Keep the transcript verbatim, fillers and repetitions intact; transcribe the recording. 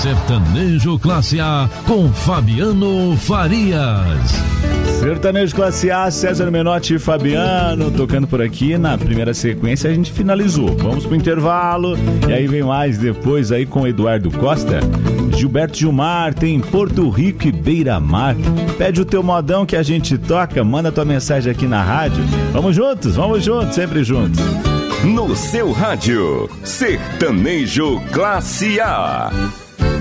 Sertanejo Classe A com Fabiano Farias. Sertanejo Classe A, César Menotti e Fabiano tocando por aqui. Na primeira sequência a gente finalizou. Vamos pro intervalo e aí vem mais depois aí com Eduardo Costa. Gilberto Gilmar tem Porto Rico e Beira-Mar. Pede o teu modão que a gente toca, manda tua mensagem aqui na rádio. Vamos juntos, vamos juntos, sempre juntos. No seu rádio, Sertanejo Classe A.